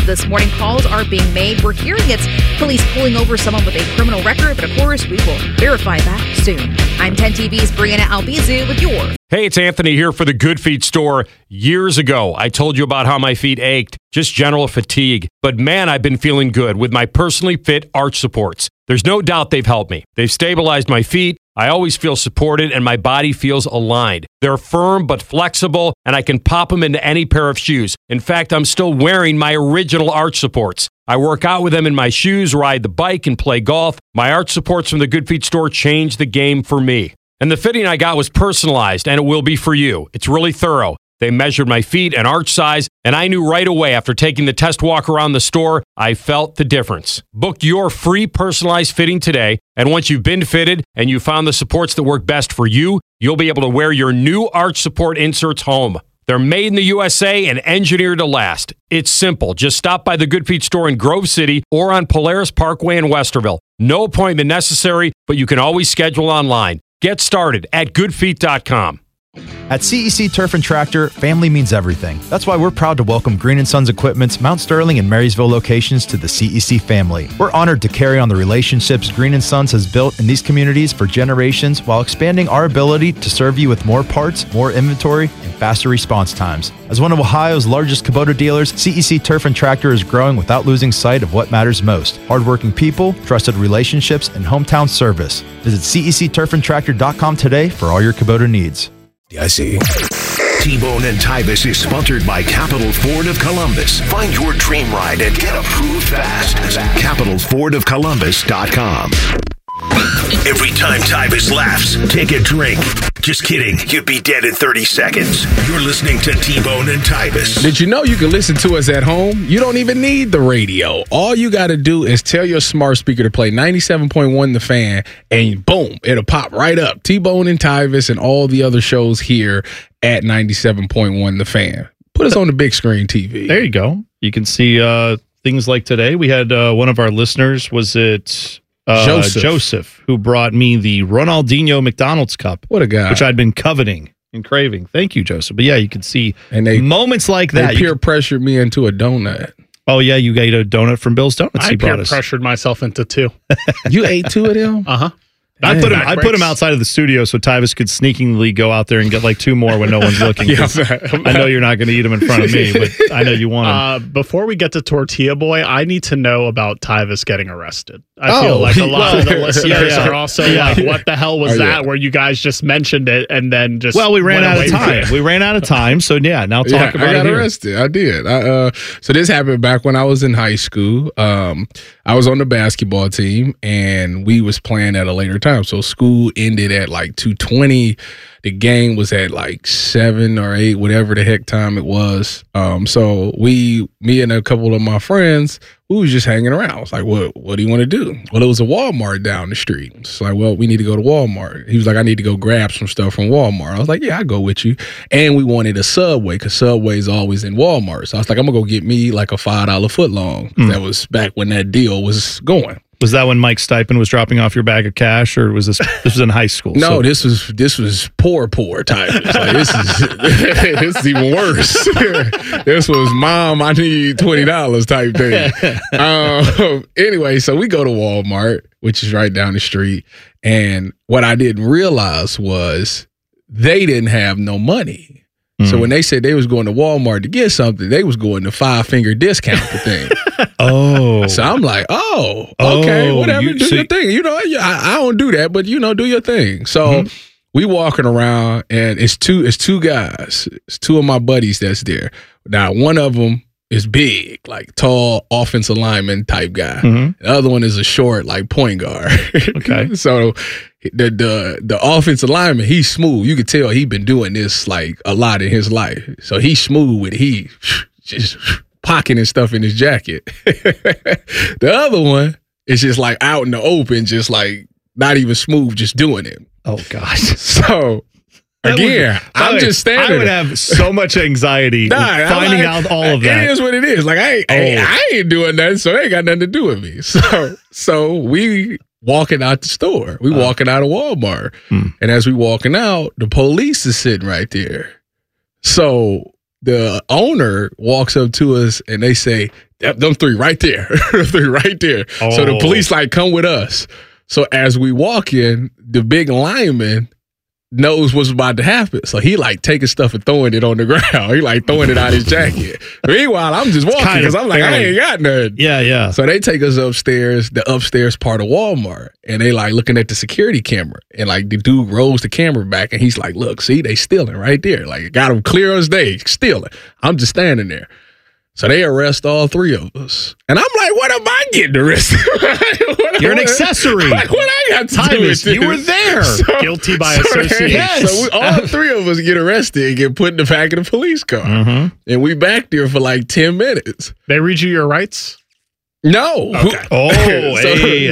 this morning. Calls are being made. We're hearing it's police pulling over someone with a criminal record, but of course, we will verify that soon. I'm 10 TV's Brianna Albizu with your. Hey, it's Anthony here for the Good Feet store. Years ago, I told you about how my feet ached, just general fatigue. But man, I've been feeling good with my personally fit arch supports. There's no doubt they've helped me. They've stabilized my feet. I always feel supported and my body feels aligned. They're firm but flexible, and I can pop them into any pair of shoes. In fact, I'm still wearing my original arch supports. I work out with them in my shoes, ride the bike, and play golf. My arch supports from the Good Feet store changed the game for me. And the fitting I got was personalized, and it will be for you. It's really thorough. They measured my feet and arch size, and I knew right away after taking the test walk around the store, I felt the difference. Book your free personalized fitting today, and once you've been fitted and you found the supports that work best for you, you'll be able to wear your new arch support inserts home. They're made in the USA and engineered to last. It's simple. Just stop by the Good Feet store in Grove City or on Polaris Parkway in Westerville. No appointment necessary, but you can always schedule online. Get started at goodfeet.com. At CEC Turf and Tractor, family means everything. That's why we're proud to welcome Green & Sons Equipment's Mount Sterling and Marysville locations to the CEC family. We're honored to carry on the relationships Green & Sons has built in these communities for generations while expanding our ability to serve you with more parts, more inventory, and faster response times. As one of Ohio's largest Kubota dealers, CEC Turf and Tractor is growing without losing sight of what matters most: hardworking people, trusted relationships, and hometown service. Visit CECTurfandTractor.com today for all your Kubota needs. I see. T-Bone and Tyvis is sponsored by Capital Ford of Columbus. Find your dream ride and get approved fast. CapitalFordOfColumbus.com. Every time Tyvis laughs, take a drink. Just kidding. You'd be dead in 30 seconds. You're listening to T-Bone and Tyvis. Did you know you can listen to us at home? You don't even need the radio. All you got to do is tell your smart speaker to play 97.1 The Fan, and boom, it'll pop right up. T-Bone and Tyvis and all the other shows here at 97.1 The Fan. Put us on the big screen TV. There you go. You can see things like today. We had one of our listeners, was it... Joseph, who brought me the Ronaldinho McDonald's cup. What a guy. Which I'd been coveting and craving. Thank you, Joseph. But yeah, you can see moments like that. They peer pressured me into a donut. Oh, yeah, you ate a donut from Bill's Donuts. I peer pressured myself into two. You ate two of them? Uh-huh. I put him outside of the studio so Tyvis could sneakingly go out there and get like two more when no one's looking. I know you're not going to eat them in front of me, but I know you want them. Before we get to Tortilla Boy, I need to know about Tyvis getting arrested. I feel like a lot of the listeners are also like, what the hell was that? Where you guys just mentioned it and then just we ran out of time. We ran out of time, so yeah, now talk about it. I got arrested. I did. So this happened back when I was in high school. I was on the basketball team, and we was playing at a later time. So school ended at like 2:20. The game was at like 7 or 8, whatever the heck time it was. So me and a couple of my friends, we was just hanging around. I was like, what do you want to do? Well, it was a Walmart down the street. It's like, well, we need to go to Walmart. He was like, I need to go grab some stuff from Walmart. I was like, yeah, I'll go with you. And we wanted a Subway because Subway's always in Walmart. So I was like, I'm going to go get me like a $5 footlong. That was back when that deal was going. Was that when Mike Stipend was dropping off your bag of cash, or was this was in high school? No, this was poor type. Like, this is even worse. This was Mom, I need $20 type thing. Anyway, so we go to Walmart, which is right down the street, and what I didn't realize was they didn't have no money. So when they said they was going to Walmart to get something, they was going to 5-finger discount the thing. So I'm like, okay, whatever, do your thing. You know, I don't do that, but, do your thing. So we walking around, and it's two guys. It's two of my buddies that's there. Now, one of them is big, like tall offensive lineman type guy. The other one is a short, like point guard. Okay. So the offensive lineman, he's smooth. You could tell he been doing this like a lot in his life. So he's smooth with it. He just pocketing stuff in his jacket. The other one is just like out in the open, just like not even smooth, just doing it. Oh gosh. So again, I'm just standing. I would have so much anxiety finding out all of that. It is what it is. Like I ain't doing nothing, so it ain't got nothing to do with me. So we walking out the store. We walking out of Walmart. And as we walking out, the police is sitting right there. So the owner walks up to us and they say, them three right there. Three right there. Oh. So the police like come with us. So as we walk in, the big lineman knows what's about to happen. So he like taking stuff and throwing it on the ground. He like throwing it out his jacket. Meanwhile, I'm just walking because I'm like, I ain't got nothing. Yeah. So they take us upstairs, the upstairs part of Walmart, and they like looking at the security camera. And like the dude rolls the camera back and he's like, look, see, they stealing right there. Like got them clear as day, stealing. I'm just standing there. So they arrest all three of us. And I'm like, what am I getting arrested? You're an accessory. Like, what I got to do with this? You were there. Guilty by association. Yes. So all three of us get arrested and get put in the back of the police car. Mm-hmm. And we back there for like 10 minutes. They read you your rights? No. Okay. Oh, so we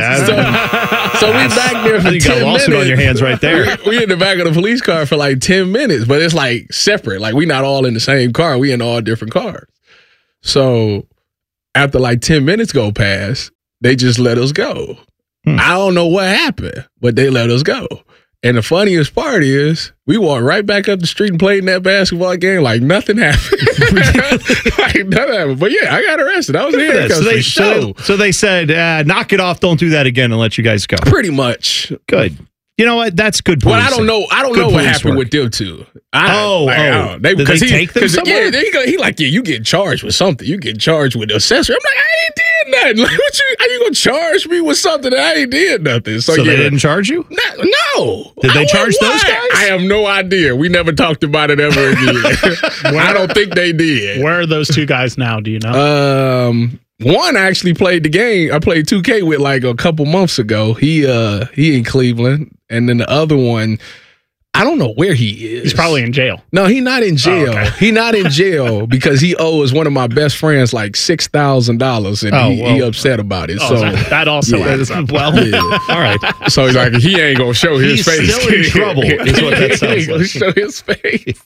back there for 10 minutes. You got a lawsuit on your hands right there. We in the back of the police car for like 10 minutes, but it's like separate. Like we not all in the same car. We in all different cars. So after like 10 minutes go past, they just let us go. I don't know what happened, but they let us go. And the funniest part is we walked right back up the street and played in that basketball game like nothing happened. Like nothing happened. But yeah, I got arrested. I was here. So they said, knock it off. Don't do that again and let you guys go. Pretty much. Good. You know what? That's good policing. Well, I don't know what happened with them two. Did they take them somewhere? Yeah, he like, you get charged with something. You get charged with accessory. I'm like, I ain't did nothing. Like, how you gonna charge me with something that I ain't did nothing? So they didn't charge you? No. Did they charge those guys? I have no idea. We never talked about it ever again. I don't think they did. Where are those two guys now? Do you know? One actually played the game. I played 2K with like a couple months ago. He in Cleveland. And then the other one, I don't know where he is. He's probably in jail. No, he's not in jail. Oh, okay. He's not in jail because he owes one of my best friends like $6,000 and he upset about it. So that also adds up. Well, all right. So he's like, he ain't gonna show his face. He's still in trouble. Is what that sounds like. He ain't gonna show his face.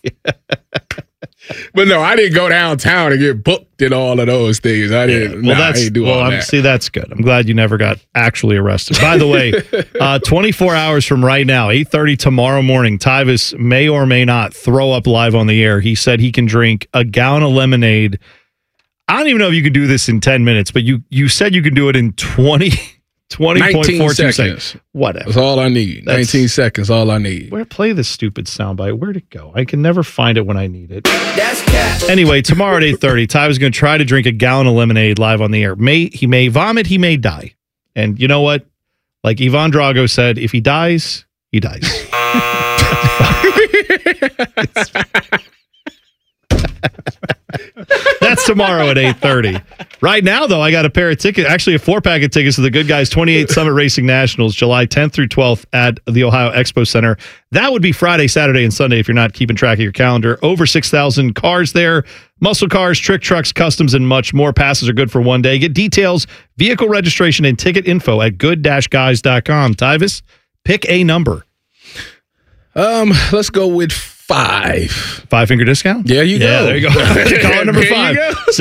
But no, I didn't go downtown and get booked and all of those things. I didn't. Well, I didn't do all that. See, that's good. I'm glad you never got actually arrested. By the way, 24 hours from right now, 8:30 tomorrow morning, Tyvis may or may not throw up live on the air. He said he can drink a gallon of lemonade. I don't even know if you could do this in 10 minutes, but you said you could do it in 20.42 seconds. Whatever. That's all I need. 19 seconds, all I need. Play this stupid soundbite. Where'd it go? I can never find it when I need it. That's cat. Anyway, tomorrow at 8:30, Ty was going to try to drink a gallon of lemonade live on the air. He may vomit, he may die. And you know what? Like Ivan Drago said, if he dies, he dies. That's tomorrow at 8:30. Right now, though, I got a pair of tickets, actually a 4-pack of tickets to the Good Guys 28 Summit Racing Nationals, July 10th through 12th at the Ohio Expo Center. That would be Friday, Saturday, and Sunday if you're not keeping track of your calendar. Over 6,000 cars there, muscle cars, trick trucks, customs, and much more. Passes are good for one day. Get details, vehicle registration, and ticket info at good-guys.com. Tyvis, pick a number. Let's go with 5. 5-finger discount? Yeah, you go. Yeah, there you go. Caller number 5,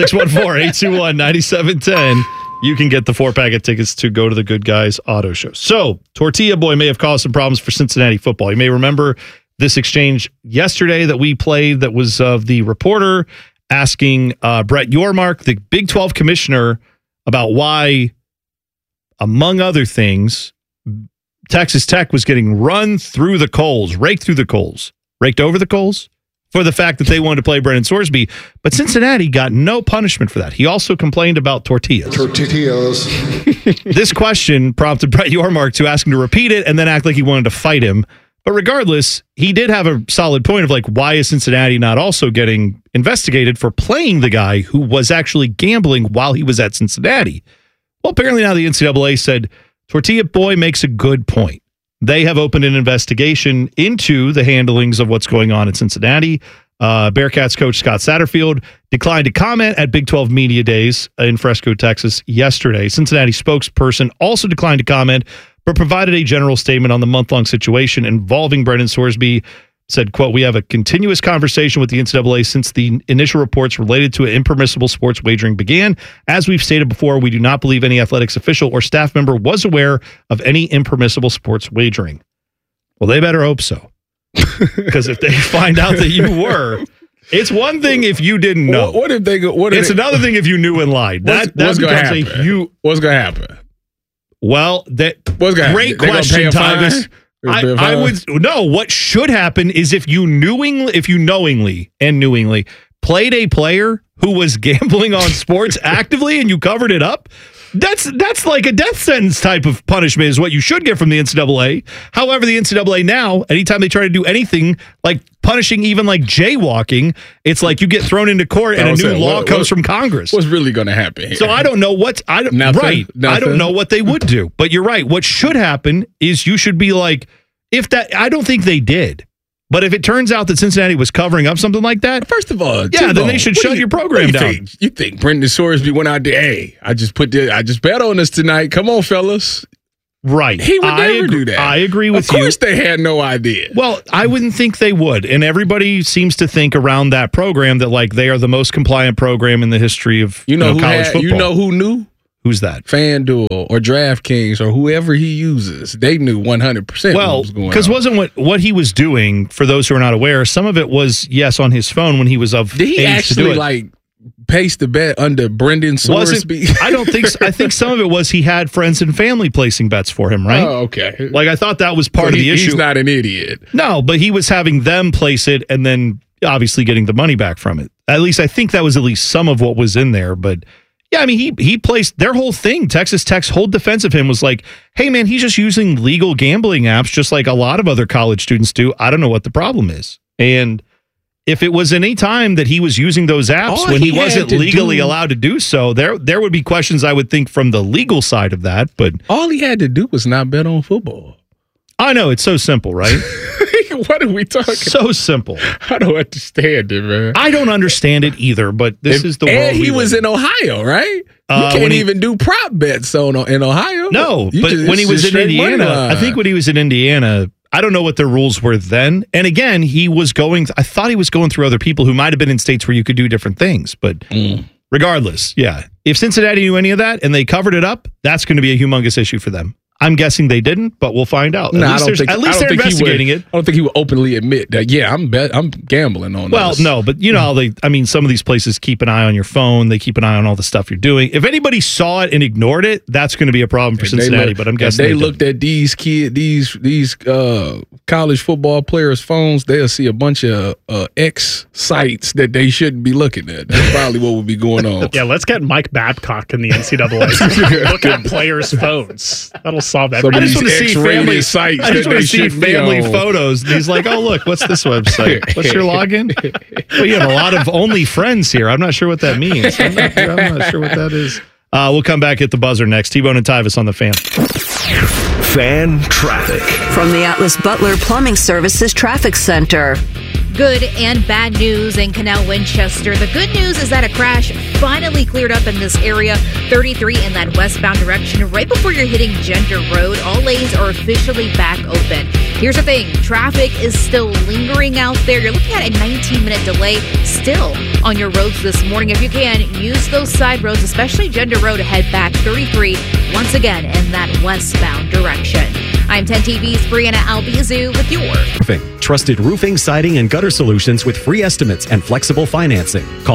614-821-9710. You can get the 4-pack of tickets to go to the Good Guys Auto Show. So, Tortilla Boy may have caused some problems for Cincinnati football. You may remember this exchange yesterday that we played that was of the reporter asking Brett Yormark, the Big 12 commissioner, about why, among other things, Texas Tech was getting run through the coals, raked over the coals for the fact that they wanted to play Brennan Sorsby. But Cincinnati got no punishment for that. He also complained about tortillas. This question prompted Brett Yormark to ask him to repeat it and then act like he wanted to fight him. But regardless, he did have a solid point of like, why is Cincinnati not also getting investigated for playing the guy who was actually gambling while he was at Cincinnati? Well, apparently now the NCAA said, Tortilla Boy makes a good point. They have opened an investigation into the handlings of what's going on at Cincinnati. Bearcats coach Scott Satterfield declined to comment at Big 12 Media Days in Fresco, Texas yesterday. Cincinnati spokesperson also declined to comment, but provided a general statement on the month-long situation involving Brennan Sorsby. Said, quote, we have a continuous conversation with the NCAA since the initial reports related to impermissible sports wagering began. As we've stated before, we do not believe any athletics official or staff member was aware of any impermissible sports wagering. Well, they better hope so. Because if they find out that you were, It's one thing if you didn't know. What if they go? It's another thing if you knew and lied. What's going to happen? What's going to happen? Well, what's gonna great happen? question, Tyvis. I would no. What should happen is if you knowingly played a player who was gambling on sports actively and you covered it up. That's like a death sentence type of punishment is what you should get from the NCAA. However, the NCAA now, anytime they try to do anything like punishing even like jaywalking, it's like you get thrown into court and a new law comes from Congress. What's really going to happen here? So I don't know I don't know what they would do. But you're right. What should happen is you should be like, I don't think they did. But if it turns out that Cincinnati was covering up something like that, first of all, then they should shut your program down. You think Brendan Sorsby went out there? Hey, I just bet on this tonight. Come on, fellas. Right. He would never do that. I agree with you. Of course they had no idea. Well, I wouldn't think they would. And everybody seems to think around that program that like they are the most compliant program in the history of college football. You know who knew? Who's that? FanDuel or DraftKings or whoever he uses. They knew 100% what was going on. Because wasn't what he was doing, for those who are not aware, some of it was, yes, on his phone when he was of Did he age actually, to do it. like, paste the bet under Brendan Sorsby? I don't think so. I think some of it was he had friends and family placing bets for him, right? Oh, okay. Like, I thought that was part of the issue. He's not an idiot. No, but he was having them place it and then obviously getting the money back from it. At least I think that was at least some of what was in there, but... Yeah, I mean, he placed their whole thing. Texas Tech's whole defense of him was like, hey, man, he's just using legal gambling apps just like a lot of other college students do. I don't know what the problem is. And if it was any time that he was using those apps when he wasn't legally allowed to do so, there would be questions, I would think, from the legal side of that. But all he had to do was not bet on football. I know. It's so simple, right? What are we talking? So simple. I don't understand it, man. I don't understand it either, but this is the world. And he was in Ohio, right? You can't even do prop bets in Ohio. No, but when he was in Indiana, I think when he was in Indiana, I don't know what their rules were then. And again, I thought he was going through other people who might have been in states where you could do different things. But regardless, yeah. If Cincinnati knew any of that and they covered it up, that's going to be a humongous issue for them. I'm guessing they didn't, but we'll find out. At least they're investigating it. I don't think he would openly admit that. Yeah, I'm gambling on. Well, no, but you know how some of these places keep an eye on your phone. They keep an eye on all the stuff you're doing. If anybody saw it and ignored it, that's going to be a problem for Cincinnati. But I'm guessing they looked at these college football players' phones. They'll see a bunch of X sites that they shouldn't be looking at. That's probably what would be going on. Yeah, let's get Mike Babcock in the NCAA. Look at players' phones. That'll solve everything. I just want to see family sites. I just want to see family photos. And he's like, "Oh, look, what's this website? What's your login?" Well, you have a lot of only friends here. I'm not sure what that means. I'm not sure what that is. We'll come back at the buzzer next. T-Bone and Tyvis on the Fan. Fan traffic from the Atlas Butler Plumbing Services Traffic Center. Good and bad news in Canal Winchester. The good news is that a crash finally cleared up in this area. 33 in that westbound direction. Right before you're hitting Gender Road, all lanes are officially back open. Here's the thing. Traffic is still lingering out there. You're looking at a 19-minute delay still on your roads this morning. If you can, use those side roads, especially Gender Road, to head back 33 once again in that westbound direction. I'm 10 TV's Brianna Albizu with your Roofing. Trusted roofing, siding, and gutter solutions with free estimates and flexible financing. Call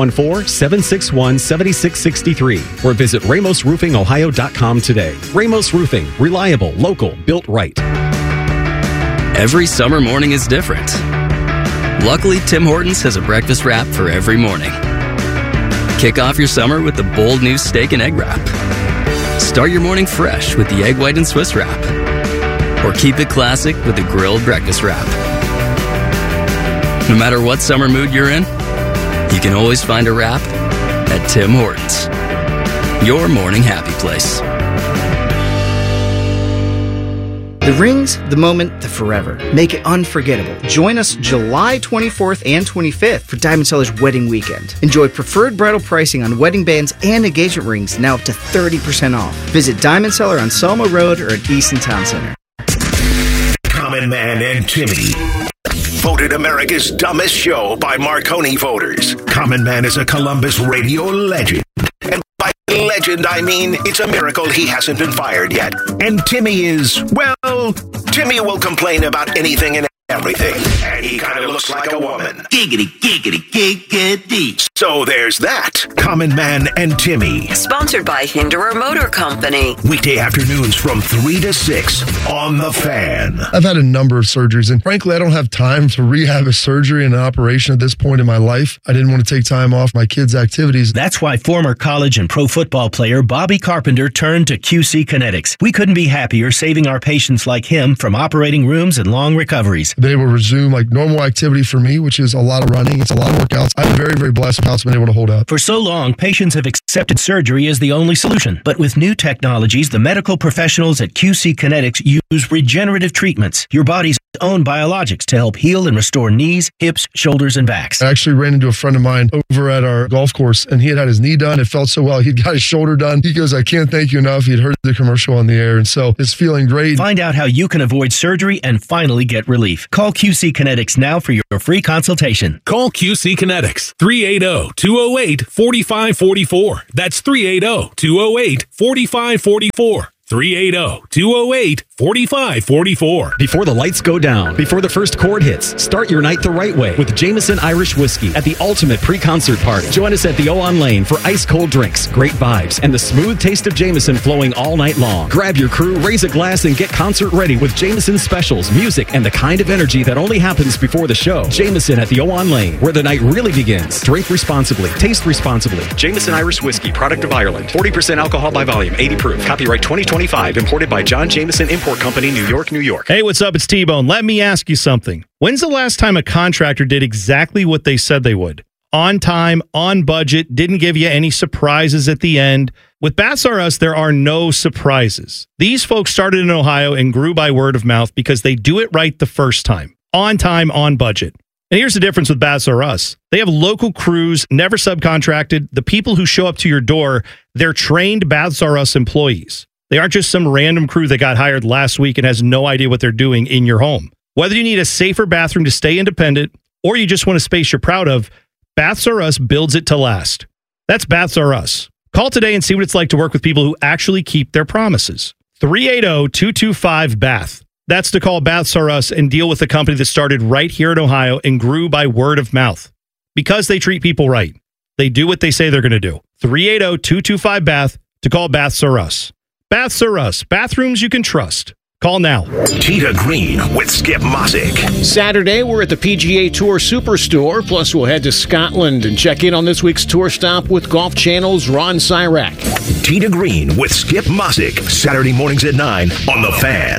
614-761-7663 or visit RamosRoofingOhio.com today. Ramos Roofing. Reliable, local, built right. Every summer morning is different. Luckily, Tim Hortons has a breakfast wrap for every morning. Kick off your summer with the bold new steak and egg wrap. Start your morning fresh with the egg white and Swiss wrap. Or keep it classic with the grilled breakfast wrap. No matter what summer mood you're in, you can always find a wrap at Tim Hortons. Your morning happy place. The rings, the moment, the forever. Make it unforgettable. Join us July 24th and 25th for Diamond Seller's Wedding Weekend. Enjoy preferred bridal pricing on wedding bands and engagement rings, now up to 30% off. Visit Diamond Seller on Selma Road or at Easton Town Center. Common Man and Timmy. Voted America's dumbest show by Marconi voters. Common Man is a Columbus radio legend. And by legend, I mean it's a miracle he hasn't been fired yet. And Timmy is, well, Timmy will complain about anything and everything. everything, and he kind of looks like a woman. Giggity, giggity, giggity. So there's that. Common Man and Timmy. Sponsored by Hinderer Motor Company. Weekday afternoons from 3 to 6 on The Fan. I've had a number of surgeries, and frankly, I don't have time to rehab a surgery and an operation at this point in my life. I didn't want to take time off my kids' activities. That's why former college and pro football player Bobby Carpenter turned to QC Kinetics. We couldn't be happier saving our patients like him from operating rooms and long recoveries. I've been able to resume like normal activity for me, which is a lot of running. It's a lot of workouts. I'm very, very blessed with how it's been able to hold up. For so long, patients have accepted surgery as the only solution. But with new technologies, the medical professionals at QC Kinetics use regenerative treatments, your body's own biologics, to help heal and restore knees, hips, shoulders, and backs. I actually ran into a friend of mine over at our golf course, and he had his knee done. It felt so well. He'd got his shoulder done. He goes, I can't thank you enough. He'd heard the commercial on the air, and so it's feeling great. Find out how you can avoid surgery and finally get relief. Call QC Kinetics now for your free consultation. Call QC Kinetics, 380-208-4544. That's 380-208-4544. 380-208-4544. Before the lights go down, before the first chord hits, start your night the right way with Jameson Irish Whiskey at the ultimate pre-concert party. Join us at the O-On Lane for ice-cold drinks, great vibes, and the smooth taste of Jameson flowing all night long. Grab your crew, raise a glass, and get concert ready with Jameson specials, music, and the kind of energy that only happens before the show. Jameson at the O-On Lane, where the night really begins. Drink responsibly. Taste responsibly. Jameson Irish Whiskey, product of Ireland. 40% alcohol by volume, 80 proof. Copyright 2025, imported by John Jameson Import Company, New York, New York. Hey, what's up? It's T-Bone. Let me ask you something. When's the last time a contractor did exactly what they said they would? On time, on budget, didn't give you any surprises at the end. With Baths R Us, there are no surprises. These folks started in Ohio and grew by word of mouth because they do it right the first time. On time, on budget. And here's the difference with Baths R Us. They have local crews, never subcontracted. The people who show up to your door, they're trained Baths R Us employees. They aren't just some random crew that got hired last week and has no idea what they're doing in your home. Whether you need a safer bathroom to stay independent or you just want a space you're proud of, Baths R Us builds it to last. That's Baths R Us. Call today and see what it's like to work with people who actually keep their promises. 380-225-BATH. That's to call Baths R Us and deal with a company that started right here in Ohio and grew by word of mouth. Because they treat people right. They do what they say they're going to do. 380-225-BATH to call Baths R Us. Baths R Us. Bathrooms you can trust. Call now. Tita Green with Skip Mosick. Saturday, we're at the PGA Tour Superstore. Plus, we'll head to Scotland and check in on this week's tour stop with Golf Channel's Ron Syrak. Tita Green with Skip Mosick. Saturday mornings at 9 on The Fan.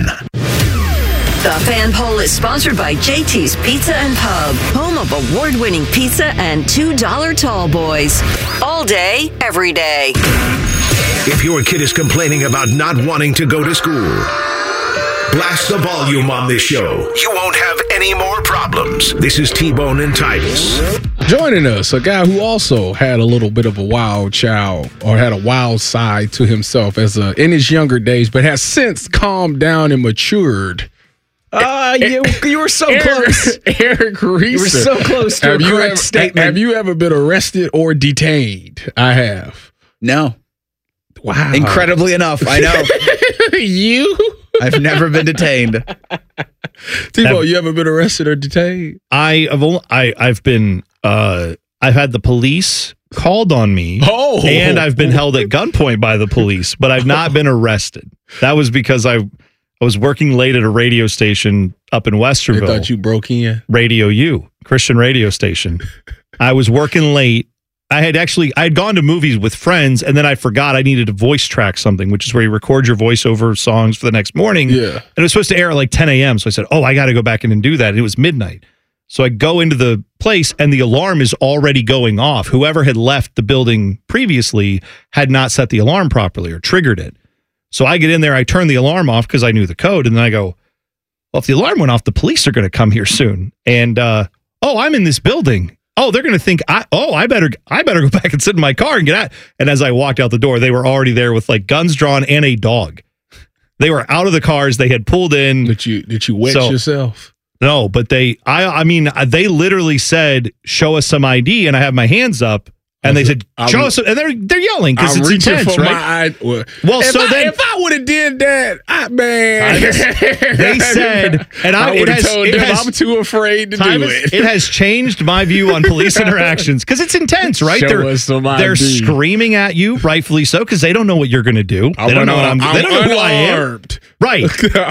The Fan Poll is sponsored by JT's Pizza and Pub, home of award-winning pizza and $2 tall boys. All day, every day. If your kid is complaining about not wanting to go to school, blast the volume on this show. You won't have any more problems. This is T-Bone and Titus. Joining us, a guy who also had a little bit of a wild child or had a wild side to himself in his younger days, but has since calmed down and matured. You were so close. Eric Reeser. You were so close to a correct statement. Have you ever been arrested or detained? I have. No. Wow. Incredibly enough, I know. You? I've never been detained. T-Bone, you ever been arrested or detained? I've been I've had the police called on me, and I've been held at gunpoint by the police, but I've not been arrested. That was because I was working late at a radio station up in Westerville. They thought you broke in? Radio U, Christian radio station. I was working late. I had gone to movies with friends, and then I forgot I needed to voice track something, which is where you record your voiceover songs for the next morning. Yeah. And it was supposed to air at like 10 a.m. So I said, I got to go back in and do that. And it was midnight. So I go into the place, and the alarm is already going off. Whoever had left the building previously had not set the alarm properly or triggered it. So I get in there, I turn the alarm off because I knew the code, and then I go, well, if the alarm went off, the police are going to come here soon. And, I'm in this building. Oh, they're going to think, I better go back and sit in my car and get out. And as I walked out the door, they were already there with like guns drawn and a dog. They were out of the cars. They had pulled in. Did you wet yourself? No, but they literally said, show us some ID. And I have my hands up. And they said, show us, and they're yelling because it's intense, right? If I would have did that, they said, and I'm too afraid to do it. It has changed my view on police interactions because it's intense, right? They're screaming at you, rightfully so, because they don't know what you're going to do. They don't know who I am. Right.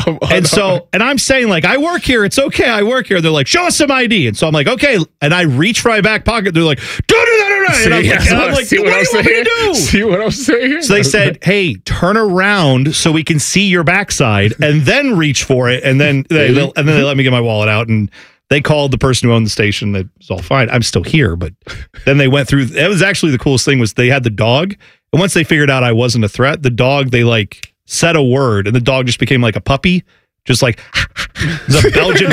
And I'm saying, like, I work here. It's okay. I work here. They're like, show us some ID. And so I'm like, okay. And I reach for my back pocket. They're like, don't do that. And I'm like, what do you want me to do? See what I'm saying? So they said, hey, turn around so we can see your backside and then reach for it. And then they let me get my wallet out, and they called the person who owned the station. It was all fine. I'm still here. But then they went through. It was actually the coolest thing was they had the dog. And once they figured out I wasn't a threat, the dog, they like said a word and the dog just became like a puppy. Just like a Belgian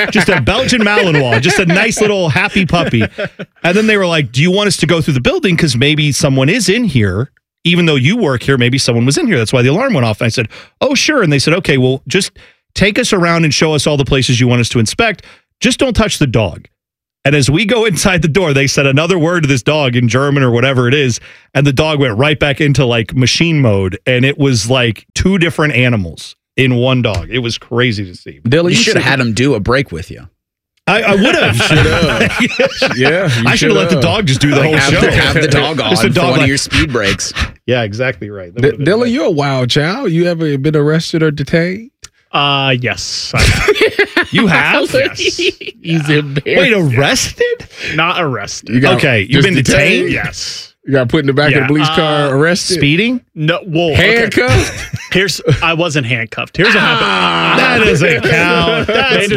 Malinois, just a nice little happy puppy. And then they were like, do you want us to go through the building? Because maybe someone is in here. Even though you work here, maybe someone was in here. That's why the alarm went off. And I said, oh, sure. And they said, okay, well, just take us around and show us all the places you want us to inspect. Just don't touch the dog. And as we go inside the door, they said another word to this dog in German or whatever it is. And the dog went right back into like machine mode. And it was like two different animals in one dog. It was crazy to see. Billy, you should have had him do a break with you. I would have. Yeah. I should have let the dog just do the whole show. Have the dog on for one of your speed breaks. Yeah, exactly right. Dylan, you're a wild child. You ever been arrested or detained? Yes. You have? Yes. He's embarrassed. Wait, arrested? Not arrested. You've been detained? Yes. You got put in the back of the police car, arrested? Speeding? No, well, handcuffed? Okay. I wasn't handcuffed. Here's what happened. That doesn't count.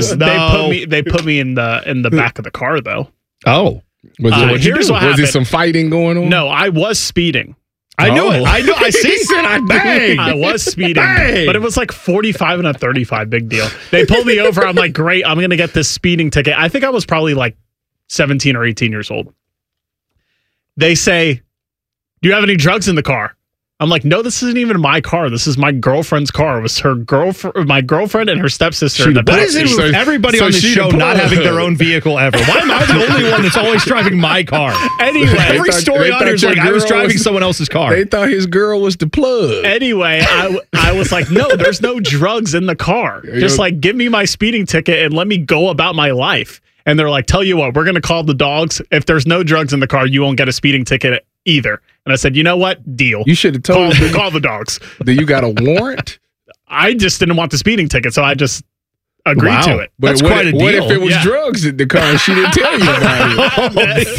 They put me in the back of the car though. Oh. Was it some fighting going on? No, I was speeding. I knew it. I see. I was speeding, but it was like 45 and a 35. Big deal. They pulled me over. I'm like, great. I'm going to get this speeding ticket. I think I was probably like 17 or 18 years old. They say, do you have any drugs in the car? I'm like, no, this isn't even my car. This is my girlfriend's car. It was my girlfriend and her stepsister. What is it with everybody on this show not having their own vehicle ever? Why am I the only one that's always driving my car? Anyway, every story on here is like I was driving someone else's car. They thought his girl was the plug. Anyway, I was like, no, there's no drugs in the car. Just like give me my speeding ticket and let me go about my life. And they're like, tell you what, we're going to call the dogs. If there's no drugs in the car, you won't get a speeding ticket either. And I said, you know what? Deal. You should have told them. Call the dogs. That you got a warrant? I just didn't want the speeding ticket, so I just agreed to it. But that's quite a deal. What if it was drugs in the car and she didn't tell you about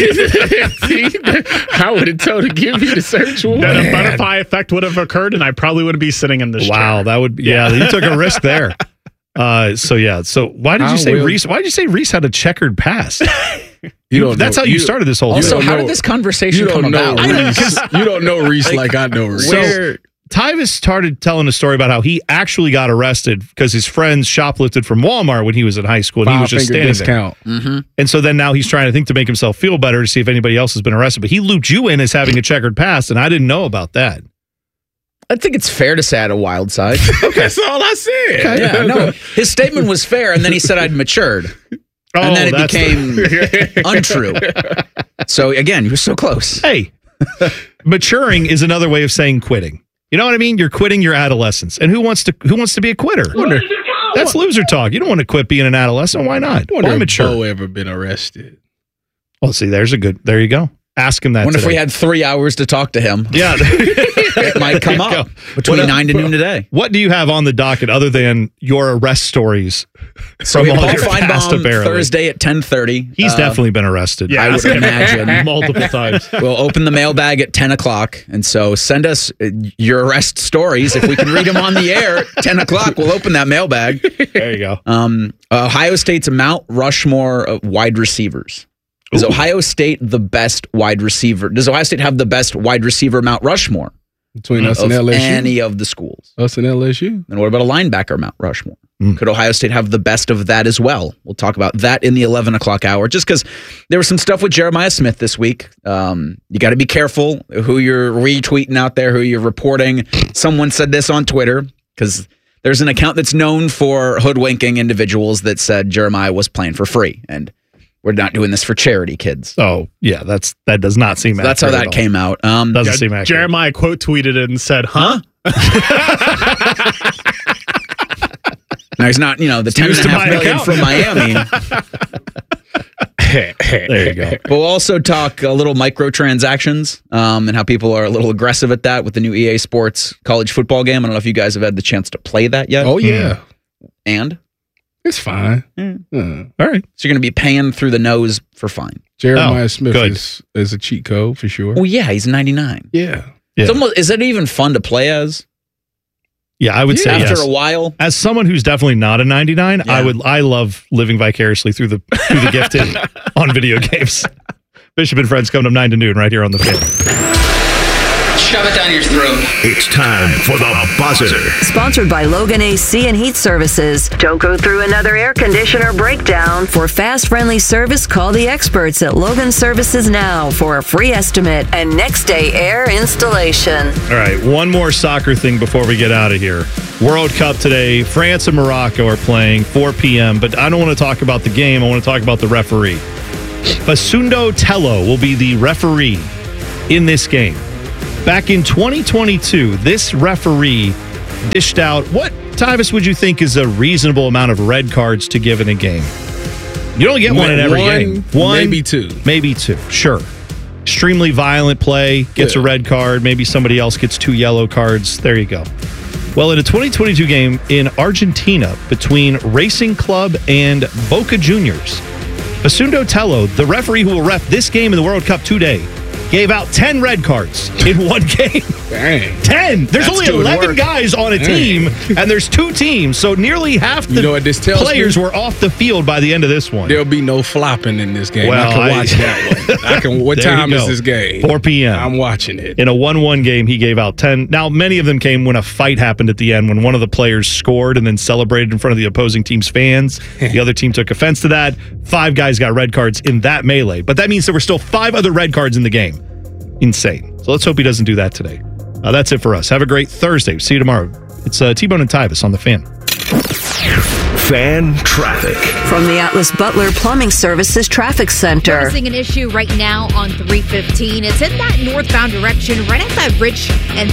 it? I would have told her to give you the search warrant. Then a butterfly effect would have occurred, and I probably wouldn't be sitting in this chair. Wow, that would you took a risk there. So why did you say Reese? Why did you say Reese had a checkered past? That's how you started this whole. Also, how did this conversation come about? You don't know Reese like I know Reese. So Tyvis started telling a story about how he actually got arrested because his friends shoplifted from Walmart when he was in high school, and he was just standing there. Mm-hmm. And so then now he's trying to think to make himself feel better to see if anybody else has been arrested. But he looped you in as having a checkered past, and I didn't know about that. I think it's fair to say I had a wild side. Okay. That's all I said. Okay, yeah, no. His statement was fair, and then he said I'd matured. And then it became untrue. So again, you were so close. Hey, maturing is another way of saying quitting. You know what I mean? You're quitting your adolescence. And who wants to be a quitter? That's loser talk. You don't want to quit being an adolescent. Why not? Why mature? Bo ever been arrested? Well, see, there you go. Ask him that. What if we had 3 hours to talk to him? Yeah. It might come up between 9 to noon today. What do you have on the docket other than your arrest stories? So we have Paul Feinbaum Thursday at 10:30. He's definitely been arrested. Yeah, I would imagine. Multiple times. We'll open the mailbag at 10 o'clock. And so send us your arrest stories. If we can read them on the air at 10 o'clock, we'll open that mailbag. There you go. Ohio State's Mount Rushmore of wide receivers. Is Ohio State the best wide receiver? Does Ohio State have the best wide receiver Mount Rushmore? Between us and LSU? Any of the schools. Us and LSU. And what about a linebacker Mount Rushmore? Could Ohio State have the best of that as well? We'll talk about that in the 11 o'clock hour, just because there was some stuff with Jeremiah Smith this week. You got to be careful who you're retweeting out there, who you're reporting. Someone said this on Twitter, because there's an account that's known for hoodwinking individuals that said Jeremiah was playing for free. And We're not doing this for charity, kids. Oh, yeah, that does not seem So that's how accurate that at all. came out. Doesn't seem accurate. Jeremiah quote tweeted it and said, "Huh?" Now he's not, the Used 10.5 million account. from Miami. There you go. But we'll also talk a little microtransactions and how people are a little aggressive at that with the new EA Sports college football game. I don't know if you guys have had the chance to play that yet. Oh, yeah. And? It's fine. All right. So you're going to be paying through the nose for fine. Jeremiah Smith is a cheat code for sure. Oh, yeah. He's 99. Yeah. It's almost, is it even fun to play as? Yeah, I would say after yes. a while. As someone who's definitely not a 99, I love living vicariously through the gifted on video games. Bishop and Friends coming up 9 to noon right here on the Fan. Shove it down your throat. It's time for the buzzer. Sponsored by Logan AC and Heat Services. Don't go through another air conditioner breakdown. For fast, friendly service, call the experts at Logan Services now for a free estimate and next day air installation. All right, one more soccer thing before we get out of here. World Cup today. France and Morocco are playing 4 p.m., but I don't want to talk about the game. I want to talk about the referee. Facundo Tello will be the referee in this game. Back in 2022, this referee dished out what, Tyvis, would you think is a reasonable amount of red cards to give in a game? You don't get one in every game. One, maybe two. Maybe two, sure. Extremely violent play, gets a red card. Maybe somebody else gets 2 yellow cards. There you go. Well, in a 2022 game in Argentina between Racing Club and Boca Juniors, Facundo Tello, the referee who will ref this game in the World Cup today, gave out 10 red cards in one game. Dang. 10! There's That's only doing 11 work. guys on a Dang. team, and there's 2 teams, so nearly half the what this tells players me? were off the field by the end of this one. There'll be no flopping in this game. Well, I can watch that one. What There you time is go. this game? 4 p.m. I'm watching it. In a 1-1 game, he gave out 10. Now, many of them came when a fight happened at the end, when one of the players scored and then celebrated in front of the opposing team's fans. The other team took offense to that. 5 guys got red cards in that melee. But that means there were still 5 other red cards in the game. Insane. So let's hope he doesn't do that today. That's it for us. Have a great Thursday. See you tomorrow. It's T-Bone and Tyvis on the Fan. Fan traffic. From the Atlas Butler Plumbing Services Traffic Center. Noticing an issue right now on 315. It's in that northbound direction, right at that Rich and